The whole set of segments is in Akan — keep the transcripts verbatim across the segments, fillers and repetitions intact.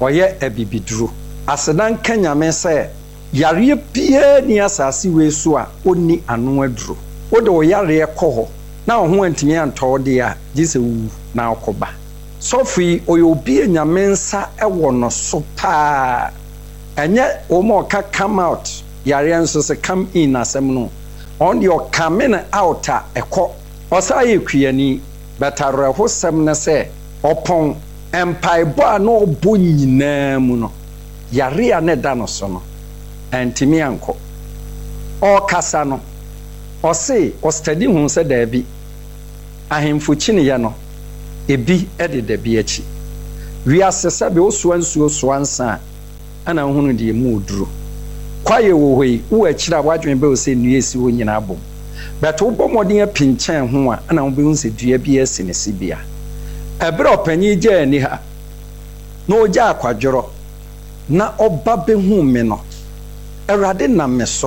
oye ebibidru asedan kanyame se yare pie ni asase we so a onni ano aduro wo de wo yare ekoho na wo ho antimi anto de a gise wu na akoba sofi oyobi nyame nsa ewo no so pa enye o mo ka come out yare nso se come in asem no on your coming out a eko osaye kwiani betare ho sem na se opon empaibo a no bo nyina mu no yare a ne da no so no antimi anko o kasa no o se o study hu se da bi ahemfo chine ye no ebi ede da bi achi wi asesa be oso ansuo so ansa ana hunu de mu oduro kwaye wo hoi wo akira wadwen be o se nuesi wo nyina abom but wo bomodin apinchen ho a ana wo be hu se dua bi asi ne sibia ebre opanyi je ani ha na oja akwadworo na oba be hu me no erade na me so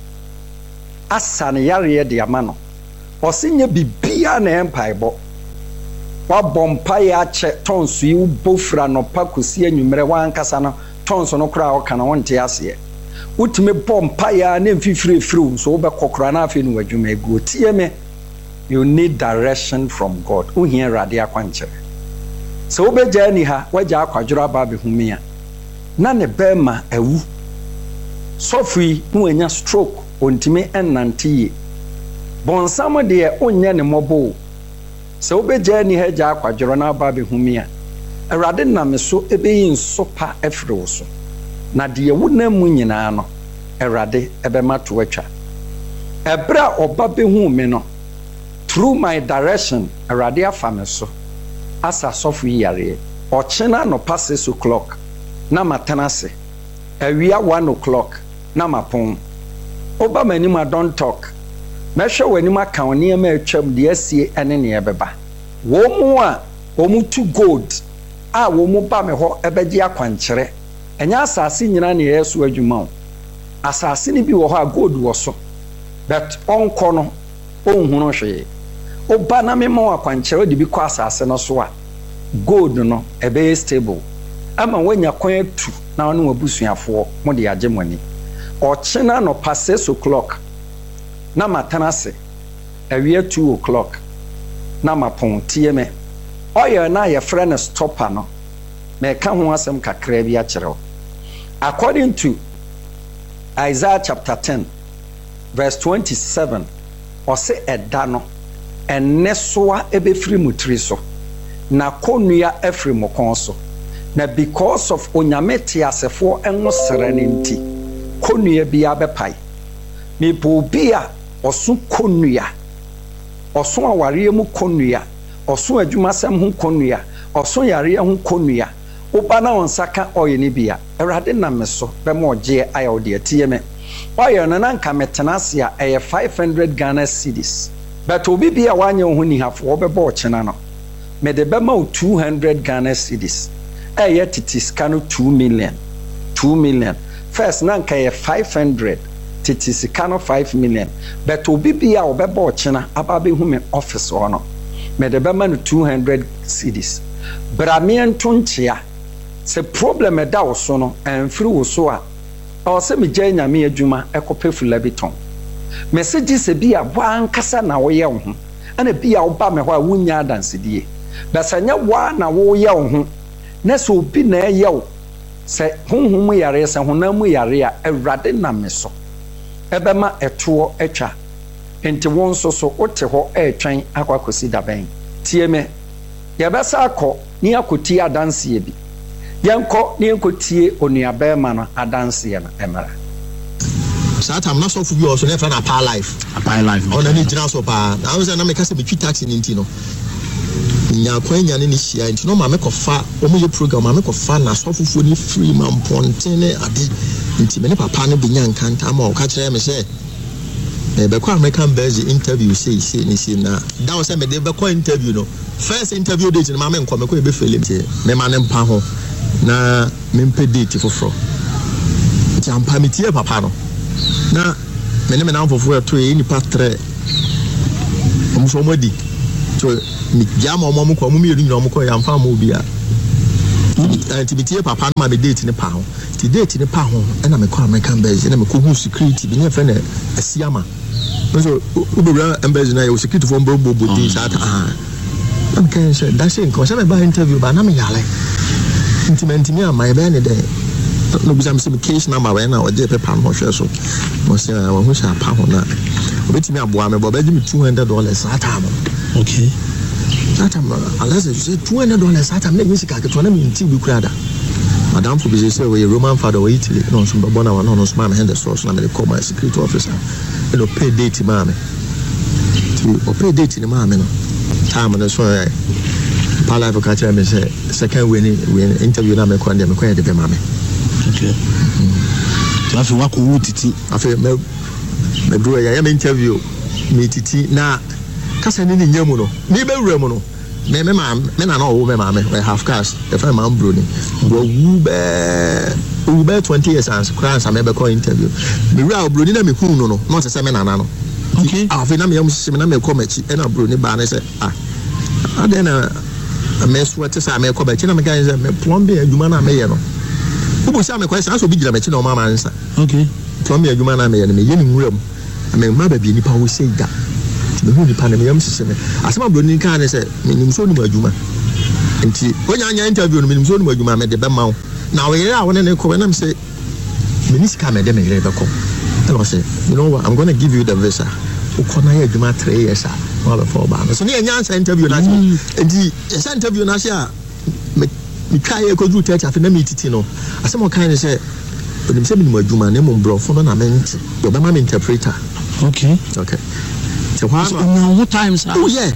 asane yare de ama no osinye bibia na empaibo wa bompa ya che tonso yi bofra no pakosi anwumere wa ankasa no tonso no kra o kana wonte ase utime bompa ya na mfifire firi so wo be kokora na afi no wadwuma egu tie me you need direction from God uhia rade akwanchere so wo be jani ha waja akwadworo aba be humia na ne bema awu sofri no anya stroke ontime ennantie bonsam de onye ne mobo so be jani ha ja akwadworo na aba be humia awrade na me so ebeyi nsopa efrewo so na de ewu na mu nyina no awrade ebe mato atwa ebra oba be hu me no through my direction awrade afa me so asa sofri yare ochina no pass six o'clock na matanase awia one o'clock na mapon oba manima don't talk mesho wanima kan ne ma atwam de asie ene ne ebeba wo mu a wo mu to gold a wo mu ba me ho ebeji akwanchere enya asase nyina ne yeso adwuma o asase ne bi wo ho a gold wo so but onko no onhunu hwe oba na me ma akwanchere de bi kwa asase no so a gold no ebe stable ama wanya kwan atu na wonu abusuafo mo de age mani ochina no pass six o'clock na matanase awia two o'clock na mapon tieme oye na ye friend stopper no me ka ho asem kakra bi a kire according to Isaiah chapter ten verse twenty-seven o se eda no enesoa ebefiri mutri so na konua efiri mokon so na because of onyameti asefo enwo serenenti konua bia bepai me po bia osu konua osu aware mu konua osu adwumasem hu konua osu yare hu konua oba na onsaka oye ni bia erade na meso be mo je ayo de atieme oye na nanka metenase a eye five hundred Ghana cedis but obi bia wanye hu ni hafo obebo ochena no me de be ma two hundred Ghana cedis eye titis kanu two million two million first nanka eye five hundred titis kanu five million but obi bia obebo ochena ababe hu me office ono me de be ma no two hundred cedis bramien tonchia se problem e da wo so no amfiri wo so a o se me gya nyame adwuma ekopefula biton message se bia wa ankasa na wo ye wo ho ana bia wo ba me ho a wunya adansedie basanya wa na wo ye wo ho na so obi na ye wo se honhom yare se honam yare a awrade na me so ebema eto etwa enti won so so ote ho etwen akwakosi daben tie me ye besa akọ ni akoti adanse bi yanko ni enkotie onuabe ma no adanse ya na emara sat am na so fu bi o so na fa na pa life pa life ona ni jina so pa na wo se na me ka se betwi taxi ni nti no nya kwanya ne ni hia nti no ma me kofa o mo ye program ma me kofa na so fufu ni free man ponten ne ade nti me ne papa ne benya nkanta ma o ka kire me se e be kwa American based interview say say ni say na da wo se me de be kwa interview no first interview date no ma me nko me ko e be fele me me ma ne mpa ho na me mpe date foforo nti ampa me tie papa no na me ne me na foforo to e ni patre o so modi to mi jama mo mo ko mo mi ri no mo ko ya ampa mo bia Tibitie papa no ma be date ne pa ho. Ti date ne pa ho e na me kɔ American base na me kɔ hu security bi ne friend e Asiama. So ubewura embassy na yo security for mbo bobo din sa ta. Ah. Am kan say that say nko say me ba interview ba na me yale. Intimate me am my be ne dey. No be some case na ma we na o je paper no hwe so. Mo say wa hu sha pa ho na. Obetimi aboa me bo ba give me two hundred dollars sa ta am. Okay. That time, unless you say two hundred dollars, that time, music I get one in T V crowd. Madame for business, we a Roman father, we Italy, no, some Babona, no, no, man, hand the source, and I call my security officer. And I'll pay date to mammy. To pay date to the mammy. Time on the soil. Pala for catcher, me say, second winning, we interview them, and them acquired the mammy. Okay. So I feel what could it? I feel me do I am interview me titi na. Kasa ni ni nyemu no ni be wura mu no me me ma me na na wo me ma me we half cash the friend man bro ni go wu be wu be twenty years and crans am be call interview me wura bro ni na me hu no no not say me na na no okay afi na me yam sisi me na me call machi e na bro ni ba na say ah aden na me so te say me call machi na me kan say me plumbing adwuma na me ye no ubu say me question so bi gira machi na o ma ma nsa okay plumbing adwuma na me ye no me ye ni wura mu me ma ba bi ni pa wo say da me hu ni pa na me yam sisi me asema bro ni kan say me nim so ni adwuma nti onya anya interview no me nim so ni adwuma me de be ma wo na we ya wo ne ne ko na me say me ni sika me de me yere be ko and I say you know what I'm going to give you the visa ukona ye adwuma three years ah all for ba so ne anya answer interview na nti yes interview na say me me try e ko do church afi na me titi no asema kan ne say onim say me nim adwuma na mo bro fo na me nti do be ma me interpreter okay okay so what times oh yeah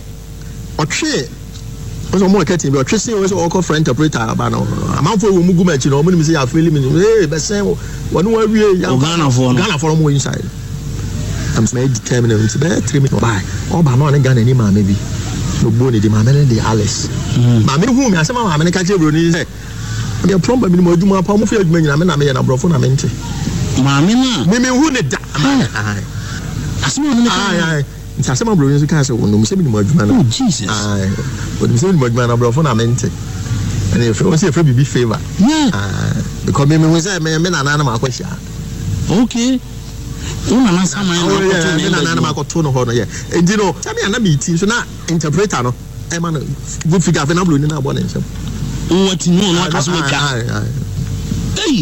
okay also more getting be okay say also call friend interpreter ba no amanfo wo mugu machi no mo nim say ya feel me hey be say wonu wa wie ya Ghana for Ghana for mo inside I'm so determined to be three minutes by all ba no na Ghana ni ma me bi no boni di ma me de Alice ma me hu me asema ma me ka che bro ni say me plumber mi mo adwuma pa mo fi adwuma nyina me na me ya na brofo na me nte ma me na me me hu ne da ai asema no ai ai nti asema bro ni so ka say no me se mi mo adwuma na oh Jesus ai but me se mi mo adwuma na brofo na me nte and if you say be favor yeah ah because me me say me me na na na ma kwahia okay una na sama na ko to me na na ma ko to no ho no yeah endi no say me na me ti so na interpreter no e ma no good figure fe na bro ni na bo na nsem what no no aka so ka hey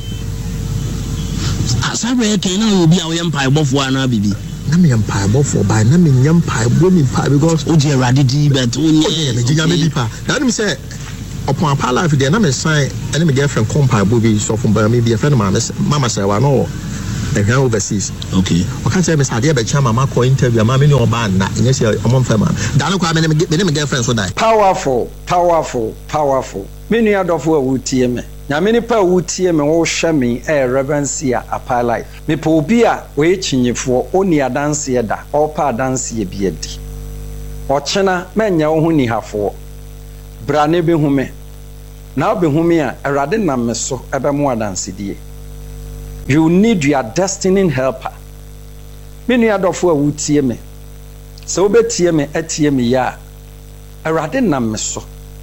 asabe ke na obi a wo empire bofo ana bibi na me empire bofo by na me empire bo me empire because o je radi di bet o nye me ginya me bi pa na me say upon a life there na me sign and me girlfriend compare bo bi so from by me be a friend mama mama say wa no e gan overseas okay o kan say me say dey be chama mama ko interview mama me ni oba na enye say o mon fema da no kwa me me me girlfriend so die powerful powerful powerful me nu adofo a wutie me nyame ni pa wutie me wo hwe me e reverence a apa life me pa obi a we chinyefo oni adanse da o pa adanse bi adi o chena menya wo hu ni hafo bra ne be hu me na be hu me a erade na me so ebe mu adanse die you need your destiny helper me nu adofo a wutie me so obetie me atie me ya erade na me so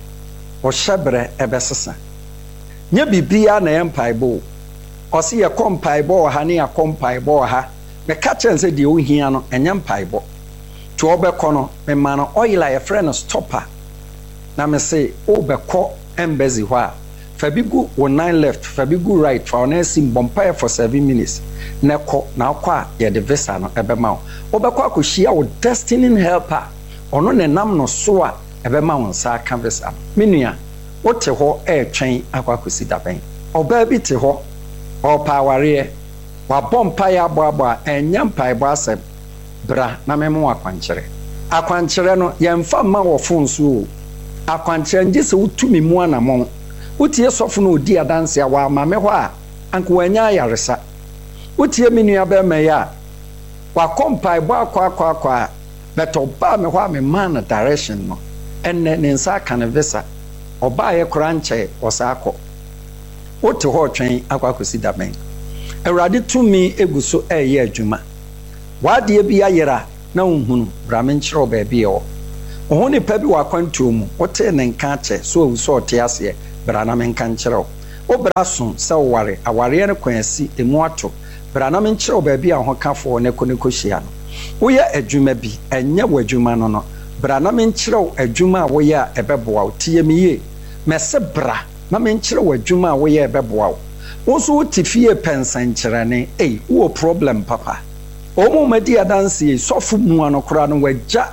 o hyebre ebe sesa nya bibia na empaibo o se ye kompaibo ha ne ya kompaibo ha me ka chen se de ohia no enya empaibo to obekọ no me ma no oil a friend stopper na me say obekọ embassy ho a fabigu wo nine left fabigu right for na sim bompa for seven minutes na kọ na akọ a ye de visa no ebe ma obekọ akohia wo destiny helper ono ne nam no so a ebe ma won sa ka visa menua wote ho e twen akwakosi daben oba bi te ho o paware wa bompa ya boabo enya mpai bo asem bra na memo akwankyere akwankyere no yemfa ma wo fonso akwankyere nje se wutumi mu anamon wotie sofo no odi adanse a wa ma me ho a anko wanya yaresa wotie menua ba me ya wa kompai bo akwa akwa akwa beto ba me ho a me man direction no enne ne nsa kan visa oba ye kranche osako wote ho twen akwakosi daben awrade tumi eguso eye adwuma wade bia yera na unhunu bramen chiro ba bia o ho ne pa bi wakwanto mu wote ne nka che so owuso ote ase bra na menka nkyerɛw wo bra so sɛ ware aware ne kwansi emu ato bra na menkyerɛw ba bia ho kafo ne ko ne ko hia no woyɛ adwuma bi ɛnyɛ w'adwuma no no bra na menkyerɛw adwuma a woyɛ a ɛbɛboa wo tie me ye mɛse bra na menkyerɛw adwuma a woyɛ ɛbɛboa wo wo so wo te fie pɛnsankyerɛne ei wo problem papa omo madi adanse yi sɔfo mu anokora no wagya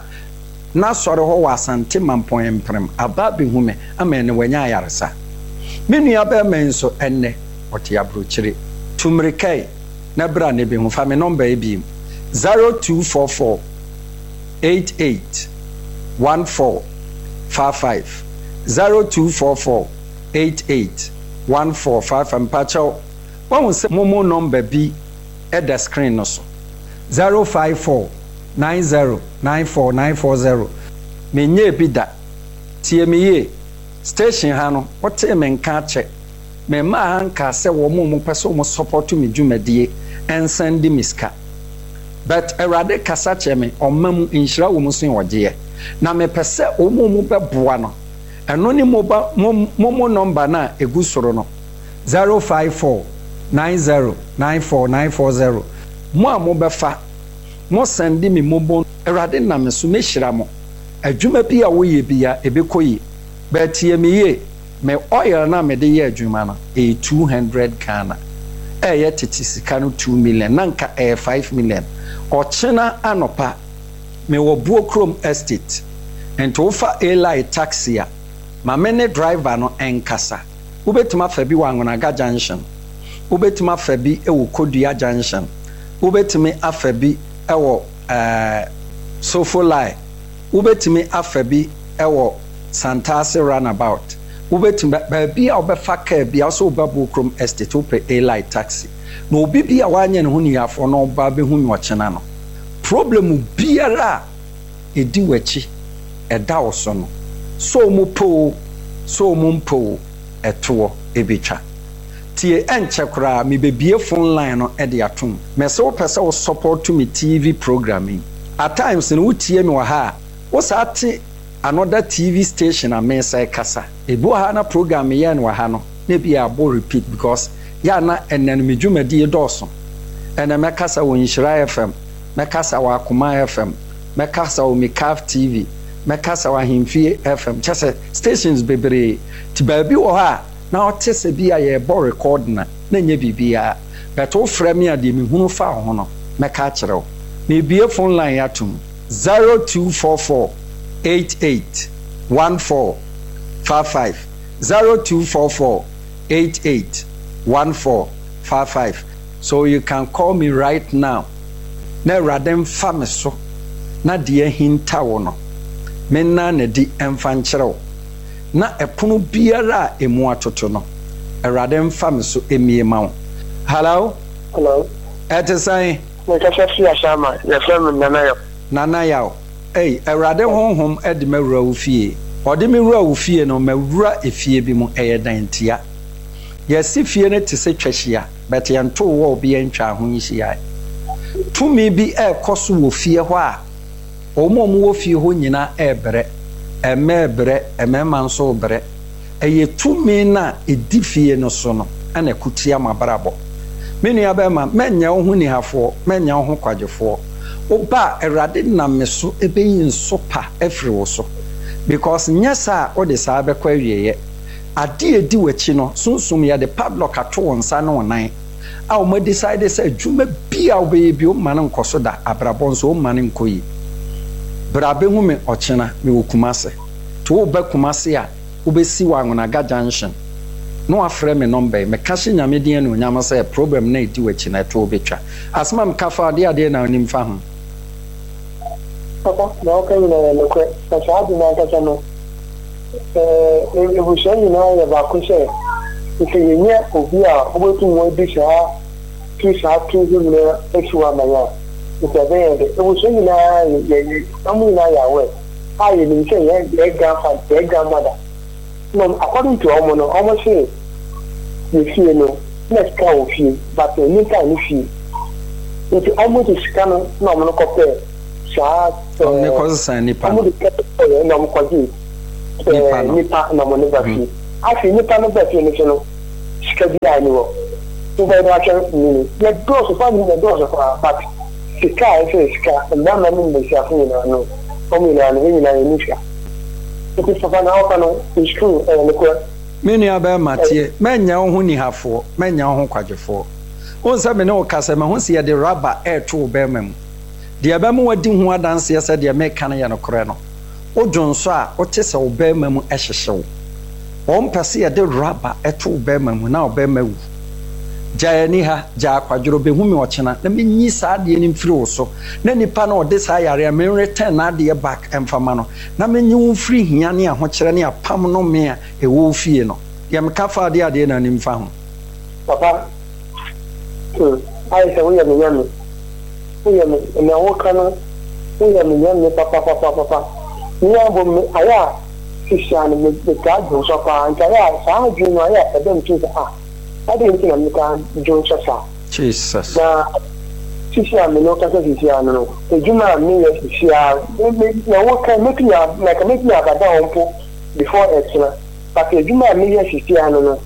na sɔre hɔ wɔ asante mampɔn emprem aba bi hume ama ne wanya ayaresa menua ba men nso enne ɔte abrokyire tumrikai na bra ne bi hu fa me number e bi zero two four four eight eight one four five five zero two four four eight eight one four five five mpacho won se momo number bi e the screen no so zero five four nine zero nine four nine four zero menye bi da tie me ye station ha no wote me nka che me ma hanka se wo mo mo pese mo support me dwumadie ensend miska but erade kasa che me omam inhira wo mo so wogye na me pese wo mo mo beboa no eno ni mo ba mo mo number na egu soro no zero five four nine zero nine four nine four zero mo a mo befa mo send me mobo erade na me so me hira mo adwuma bi a wo ye bia ebekoyi but ye me ye me oil na me de ye adwuma no e two hundred Ghana e ye tete sika no two million nanka e five million ochena anopa me wo buo chrome estate ento ofa airline taxi a ma me ne driver no enkasa ubetuma fa bi wa Angonaga junction ubetuma fa bi e wo Kodua junction ubetumi afa bi e wo eh Sofolai ubetumi afa bi e wo Santase runabout ubetumi ba bi a obefa car bi a so babu chrome estate ope airline taxi no obi bi a wanye ne ho ni afo no ba be hu mi ochena no problem biara edi wachi eda woso no so mu po so mu mpo eto ebetwa tie enche kra me bebie phone line no e de atom me se wo pese wo support to me T V programming at times no wotie me wa ha wo sa ate another T V station a me say kasa ebu ha na program ye no wa ha no na bia abo repeat because ya na enen me dwumadi doso ena me kasa wo Nhyira F M me kasa wa Akoma F M me kasa wo Mikaf T V me kasa wa Himfie F M chese stations bebre ti ba bi wo ha na otese bia ye bo record na na nya bibia but wo frɛ me ade me hunu fa ho no me ka kyerɛw me bie phone line atum zero two four four eight eight one four five five zero two four four eight eight one four five five so you can call me right now na radem fameso na de hinta wo no me na na di emfa nkyerɛw na epono biara emu atoto no radem fameso emie ma wo hello hello etisai me ka fa fi ashama ya from nanayo nanayo ei erade honhom ede mawura wo fie ode me wura wo fie no mawura efie bi mu eyedantia yesi fie ne tese twahia bet yento wo obi antwa ho nhia tumi bi ekoso wo fie ho a omom wo fie ho nyina ebre emebre emema nso bre eye tumi na edi fie no so no ana kutia mabrabo menu ya ba ma menya wo hu ni hafo menya wo hu kwagefo oba erade na meso ebeyin sopa efri wo so because nyasa o de sa be kwa wieye ade edi wachi no sunsum ya de padlock ato wonsa na wonan a o ma decide say adwuma bia wo be bi o ma ne nkoso da abrabon so o ma ne nkoyi brabe hu me ochena me wokumase to wo ba kumase a wo be si wa Angonaga junction no afre me number me kashi nyame den no nyama say problem na edi wachi na to obetwa asma m kafa de ade na onim fa ho papa na o kan na no kwe na saadi na ka no eh e bu shey na ya ba ko she ke yenye obi a obotu mo bi sha ki sha ki ju ne e shuwa ma ya ke be de e bu shey na ye amu na ya we ayi ni se ye e ga fa e ga mada no according to omo no omo she ye fie no let's go fie but ni ka ni fie it almost is kind of no no compare sha ne ko san ni pa amu de ke no mo kwaji nipa no mo ne ba fi afi nipa no ba fi ni so no sika bi a ni wo to ba do acha ni ya do so fa ni do so fa but sika e se sika na na mi be sha fu na no o mi na ni na ni sha to so fa na o no is true e ni ko me nua ba matie menya ho ni hafo menya ho kwagefo onsa me ne o kasa me ho se ye de rubber e to be mam de ba mu wadi ho adanse ye se de me kan ye no kore no odwonso a o te se o be mam e hyehyew on pese ye de rubber e to be mam na o be mawu jayani ha ja kwadworo be hu me ochena na me nyi sa de ni mfiri wo so na nipa na o de sa yare me return na de back emfama no na me nyi wo free hia ne ho kire ne apam no me a e wo fie no ye me kafa de ade na ni mfa ho papa hmm ai se wo ye me nyame wo ye me na wo kana wo ye me nyame papa papa papa ni abo me aya sishan me de ka do so pa nta ya sa ju no aya e dem tu ah I didn't think I'm going to do so. Jesus. Now, sishan me no ka sishan no. E juma me ye sishan. Na wo kan make me like make me abada onpo before extra. But e juma me ye sishan no.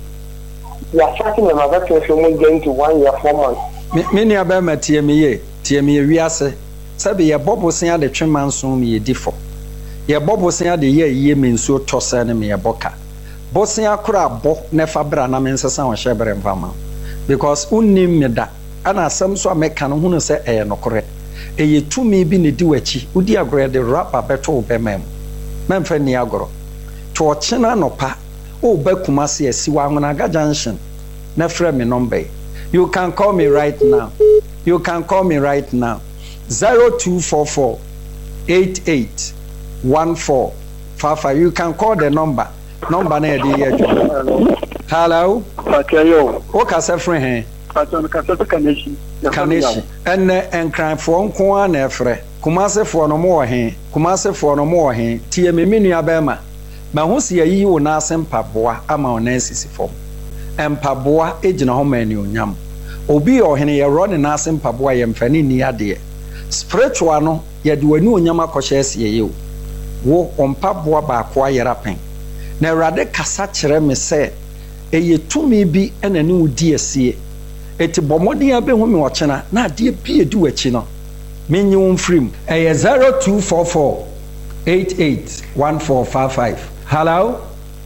Ya starting my vacation so me going to one year four months. Me ni aba ma tie me ye, tie me wi ase. Sabe ye bobosen ade twema nso me ye difo. Ye bobosen ade ye ye me nso tosa ne me ye boka. Bosen akura bo ne fabra na me nsesa wo hyebre mfama because unnim me da ana asem so ameka no hunu se eh nokore eye tumi bi ne di wachi udi agro de rapper beto be mem memfa ni agro to ochena nopa o ba kumase asiwa ngona ga junction na frɛ me number you can call me right now you can call me right now zero two four four eight eight one four five five you can call the number number na de ye jo hello Akayo o ka se frɛ he Aton ka se kaneshi kaneshi enne enkranfo nko a na efrɛ kumasefo no mo wɔ he kumasefo no mo wɔ he tie me menua ba ma ma ho se yi wo na asempaboa ama ona asisifo empaboa ejina ho mani onyam obi ohene ye ro ne na asempaboa ye mfani ni ade spiritual no ye de wani onyam akɔhye asie ye wo ompaboa ba ko ayera pen na Awurade kasa kyerɛ me sɛ eye tumi bi ena ne wudi asie eti bomodin abehu me wɔkyena na ade bi edi wachi no menyi wo mfrim eye zero two four four eight eight one four five five hello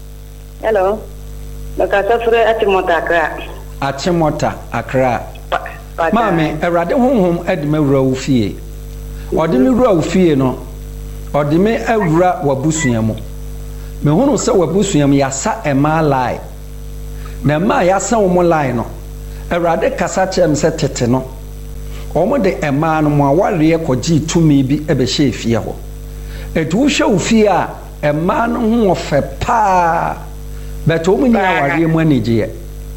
hello Nakasa fure Achimota Accra Achimota Accra Mame Awurade honhom edime wura wo fie odime wura wo fie no odime awura wabusua mu me hunu se wabusua mu yasa ema lai na ma yasa wo mo lai no Awurade kasa kyem se tete no omo de ema no mo aware koji tumi bi ebehye fie ho etu hwe wo fie a ema no ho ofe pa but omo nya aware mu anigye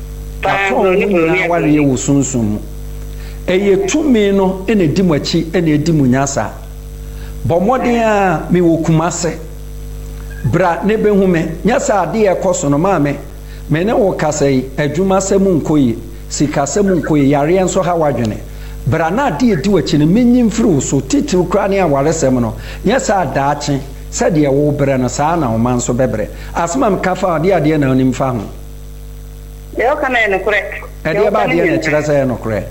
pa omo nya aware wo sunsum eye tumi no ene di machi ene di munyasa bomoden a me wo kumase bra ne behume nyasa ade ekoso no maame me ne wo kasai adwuma semu nkoyi sikasemu nkoyi yare enso ha wadwene bra na ade edi wachi ne menyi mfiri so titiru kra ne awaresem no nyasa adaache sede wo bra no saa na wo manso bebre asma mkafa ade ade na onim fa ho Leo kana ne kure ade ba ade na kira sa no kure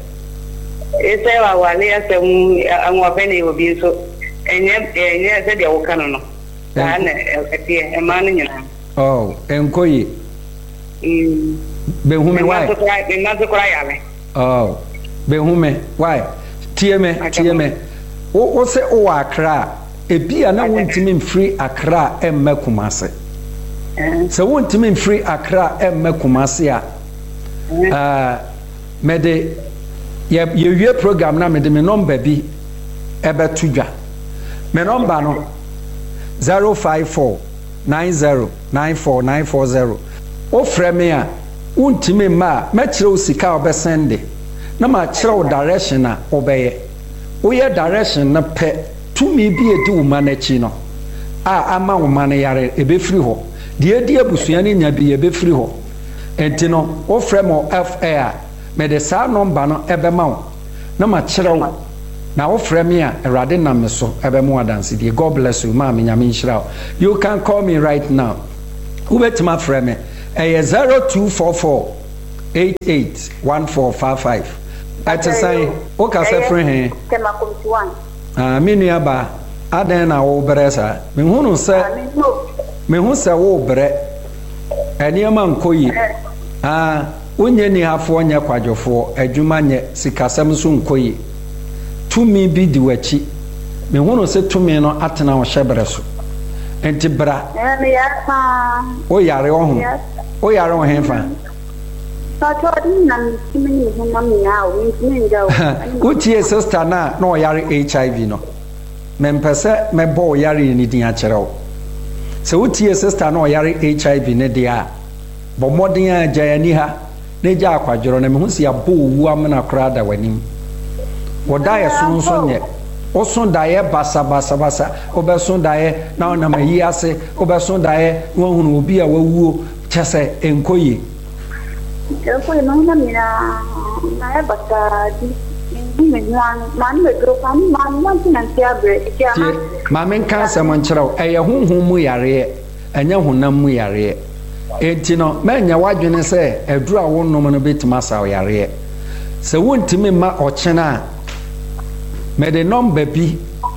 ese wa wale asem anwa bene obi so enye enye sede wo kana no na etie e ma no nyina oh enkoyi mm behume why me na so kura yale oh behume why tie me tie me wo wo se o wa Accra ebi a na wontimi mfiri Accra emma Kumase se wontimi mfiri Accra emma Kumase a ah mede ye ye program na mede me number bi ebetu dwa me number no zero five four nine zero nine four nine four zero o frame a untime ma ma kire osika obesende na ma kire o direction a obeye o ye direction na pe tumi bi edi wo manachi no a ama wo man yare ebefiri ho de edi abusua ne nya bi ebefiri ho enti no o frame o F A me de sa number no ebema wo na ma kire wo na wo frame a Awurade na me so ebemu adanse die God bless you ma me nyame nhyira you can call me right now ubetima frame ɛyɛ zero two four four eight eight one four five five ɛte sɛn wokasɛ firi he ah me nua ba adan na wo brɛ saa mehu no sɛ mehu sɛ wo brɛ ɛnneɛma nkɔ yi ah wonye ni hafoɔ nyɛ kwadwofoɔ adwuma nyɛ sikasɛm so nkɔ yi tumi bi di wachi mehu no sɛ tumi no atena wo hyɛbrɛ so enti bra o yare wo ho o yare wo he fa wotie sister na na ɔyare H I V no mempɛ sɛ mɛbɔ ɔyare ni din akyerɛ wo sɛ wotie sister na ɔyare H I V ne deɛ a bɔ mmɔden a gya ani ha na gya akwadworɔ na mehu si abɔ owu amena koraa da w'anim wɔda yɛ so nso nyɛ woso daeɛ basa basa basa wobɛso daeɛ na ɔnam ayi ase wobɛso daeɛ na wahunu obi a wawuo kyɛ sɛ ɛnkɔ yie Kaya nung namina na basta di hindi medyan man medro kan man man financial break kaya maame nka asɛm nkyerɛ wo ɛyɛ honhom mu yareɛ ɛnyɛ honam mu yareɛ enti no mɛnyɛ wadwene sɛ aduru a wo nom no bɛtumi asa wo yareɛ sɛ wontumi ma ɔkyena a mede nɔmba bi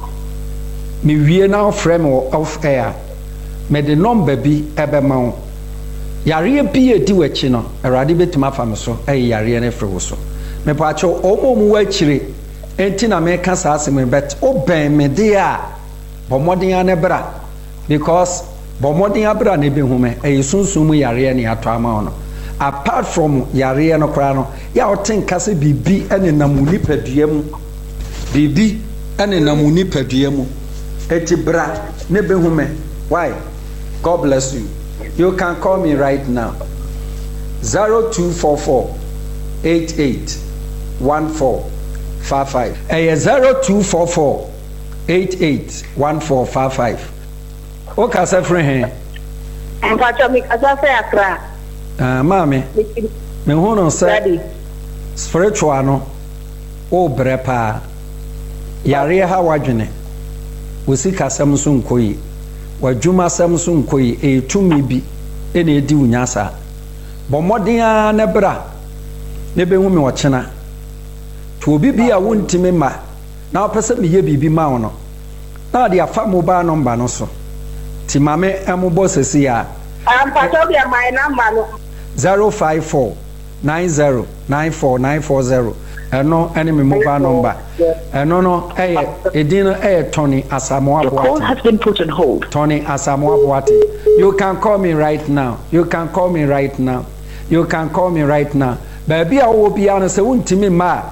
mewie na wofrɛ me wɔ off air mede nɔmba bi ɛbɛma wo yareɛ bi edi w'akyi no awurade bɛtumi afa me so ɛyɛ yareɛ no afiri wo so mepaakyɛw ɔmo mu w'akyire enti na meka saa asɛm bet wobɛn me de a bɔ mmɔden a ne bra because bɔ mmɔden abra ne bɛhu me ɛyɛ sunsum mu yareɛ ne atɔ ama wo no apart from yareɛ no koraa no yɛ a wote nka sɛ biribi ɛne nam wo nipadua mu biribi ɛne nam wo nipadua mu eti bra ne bɛhu me why God bless you. You can call me right now. zero two four four eight eight one four five five. Eh, zero two four four eight eight one four five five. O kasa free hen. Mpacho mi kasa fe akra. Ah, mami. Me hu no say spiritual no. O brepa. Yare ha wadwene. Wosi kasam so nkoyi. Wadwuma sam so nkoyi e tumi bi e na edi unyasa bommɔden a ne bra ne behu me ɔkyena to obi bi a wontimi ma na opese me ye bibi ma wo no na de afa mobile number no so ti mame emobɔ sesi a am pato bi my number no zero five four nine zero nine four nine four zero eno ene me mobile number eno no eye edin no eye Tony Asamoah Boateng. Call has been put on hold. Tony Asamoah Boateng. You can call me right now. You can call me right now. You can call me right now. Baby a wo bia no se wontimi ma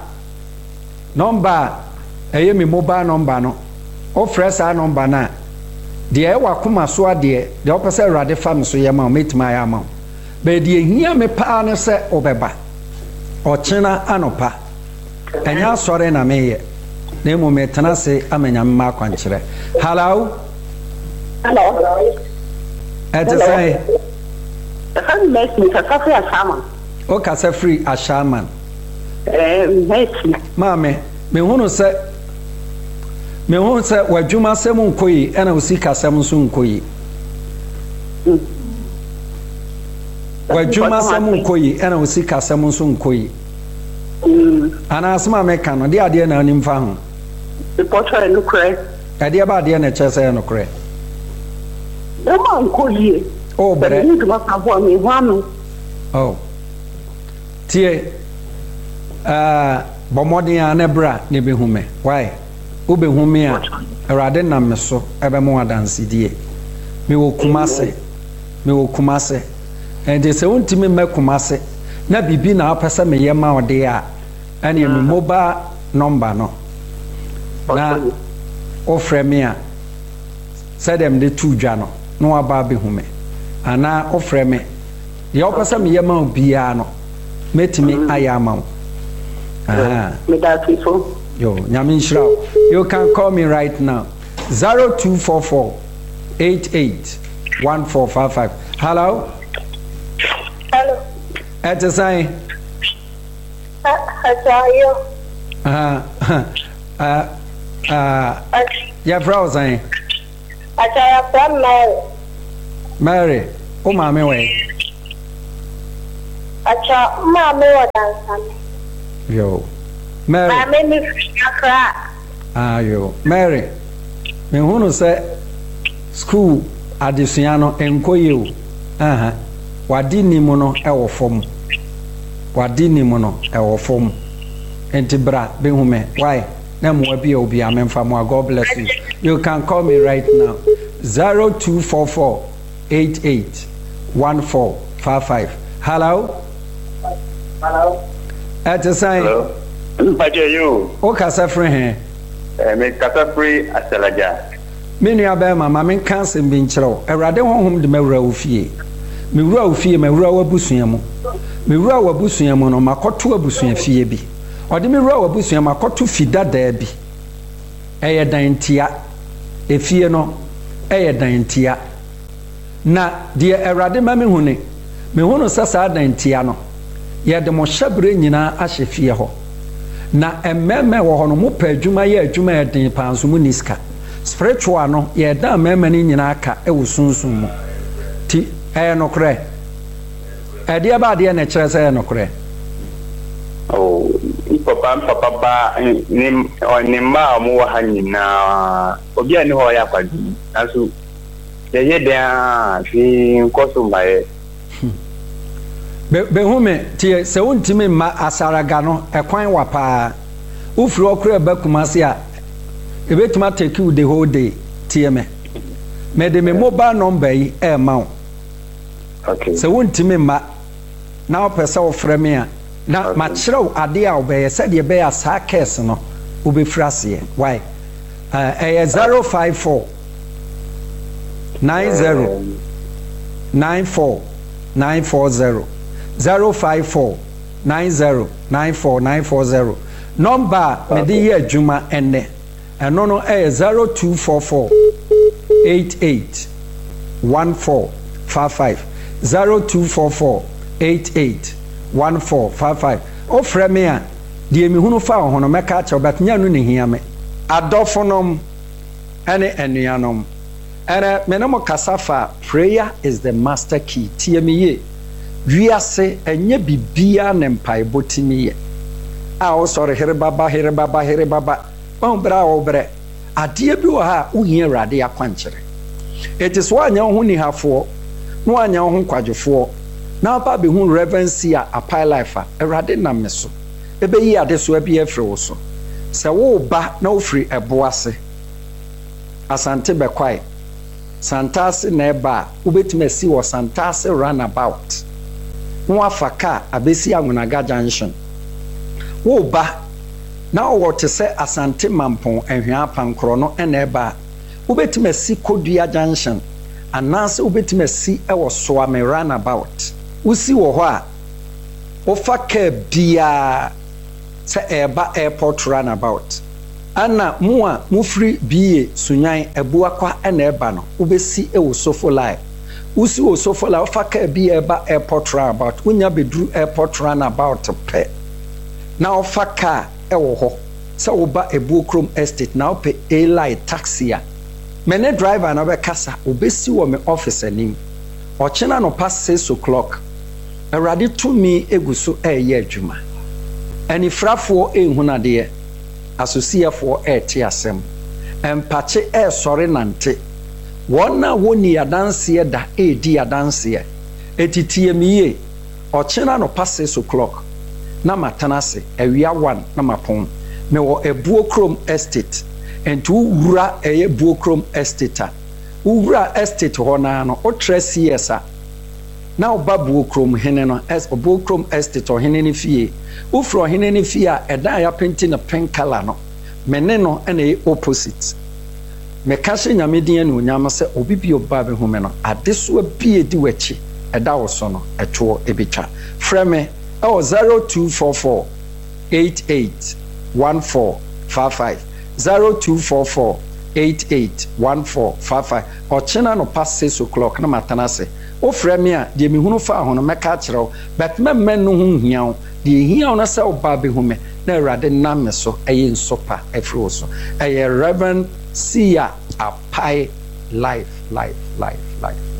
number eye me mobile number no. O fresh a number na. De e wa koma so ade de opese rade fam so ye ma metima ya ma. Be de hia me pa no se obeba. Ochena anopa. Enya sore na meye na emu metena se amenya mma kwankyere. Hello. Hello. Ete say. The fan makes me a coffee as shaman. O kasa free a shaman. Eh, makes me. Mame, me hunu se me hunu se wadwuma sem nkoyi ena usika sem so nkoyi. Wadwuma sem nkoyi ena usika sem so nkoyi. Ana asma meka no de ade na anim fa ho. The portrait no kre. Ade ba ade na chese no kre. The man ko yie. Oh, but you do not have one me one. Oh. Tie ah bomodin anebra ne behu me. Why? Wo behu me a Awurade nam me so ebe mo adanse die. Me wo kumase. Me wo kumase. And they say wontimi me kumase. Na bibi na apesa me yema ode a ene me mobile number no na ofre me a say dem de two dwa no no aba be hu me ana ofre me de opesa me yema obia no metimi ayama wo aha Me that people. yo nyame nshira. You can call me right now zero two four four eight eight one four five five. Hello. Hello. At the sign. How are you? Uh, uh, uh, yeah, frozen. I from Mary. Mary, oh, mammy, way. Acha ma me wa dansa. Yo. Mary. Ma me mi akra. Ah yo. Mary. Me hunu say school adesua no enkoye o. Aha. Wadi ni mu no e wo fom. Wadi ni mu no e wo fom. Enti bra be hu me. Why? Na mo abi obi amemfa mo. God bless you. You can call me right now. zero two four four eight eight one four five five. Hello? Hello? At the sign. Hello? Paje you. O kasa free he. Eh me kasa free asalaja. Me nua ba mama me cancel bi nkyerɛw. Awurade honhom de mawura wo fie. Me wura wo fie, mawura wo abusua mu. Me wura wo abusua mu no makoto abusua fie bi. Ode me wura wo abusua makoto fida daa bi. Eye dan tia. Efie no eye dan tia. Na de Awurade ma me hune. Me hunu sasa dan tia no. Ye de mo hyabre nyina ahye fie ho. Na emmeme wo ho no mo pa adwuma ye adwuma ye den panso mu niska. Spiritual no ye da meme ni nyina aka e wo sunsun mu. Ti e no kre. E de ba de na kire se no kre. Oh, papa papa ba ni ni ma mo wa hanyina. Obi ani ho ya kwadi. Aso ye ye dan fi nkoso mai. Be be hume tie se wontimi ma asaraga no ekwan wa pa ufiri okura ba kumase a ebetuma take you the whole day tie me me de me mobile number yi e ma wo okay se wontimi ma na opese wo frɛ me a na ma kyerɛw ade a obeye se de be ya sa case no obefrase why uh eh zero five four nine zero nine four nine four zero zero five four nine zero nine four nine four zero. Number me di ye adwuma enne. Eno no eh zero two four four eight eight one four five five zero two four four eight eight one four five five. O frɛ me a die me hunu fa ho no meka cha obet nya no ne hia me. Adofonom ene enuanom. Ene me no mo kasafa prayer is the master key. Tie me ye. Wiase enye bibia ne mpai botimi ye a wo sore here baba here baba here baba on bra wo bre ade bi wo ha wo hia Awurade akwankyere it is wo anya ho ni hafo no anya ho kwadwefo na ba be hu reverence a apai life a Awurade na me so ebe yi ade so abi afre wo so se wo ba na wo firi ebo ase asante be kwai santase na eba wo betime si wo santase runabout no afaka abesi Angunaga junction wo ba na wo te se asante mampon ehwia pankro no ena eba wo betime si Kodua junction anase wo betime si e wo so am runabout wo si wo ho a wo faka bia se eba airport runabout ana mu a mu free bie sunyan ebua kwa ena eba no wo besi e wo sofo live usi wo so fola ofaka bi eba airport runabout unya bedru airport runabout pe na ofaka e wo ho se wo ba Ebuokrom estate na ope A-line taxi a mene driver na be kasa obesi wo me office anim ochina no past six o'clock Awurade tumi eguso eye adwuma ani frafo ehunade ye asosiefo ete asem empache e sore nante wona woni adanse da edi adanse etitie miye ochina no past six o'clock na matanase awia one na mapon me wo Ebuokrom estate enti wura eye Ebuokrom estate wura estate ho na no o tresi yesa na Ebuokrom hene no es Ebuokrom estate o hene ne fie ufro hene ne fie a eda ya penti na pink color no mene no ene opposite me kase nyame din anu nyama se obi bi oba be home no adeso bi edi wachi eda wo so no etwo ebitwa freme oh zero two four four eight eight one four five five zero two four four eight eight one four five five ochina no past six o'clock na matanase o freme a de me hunu fa ho no meka kirew but memmen no hu hiaw de hiaw na se oba be home na Awurade na me so eye nsopa efro so eye Reverend Sia Apai life life life life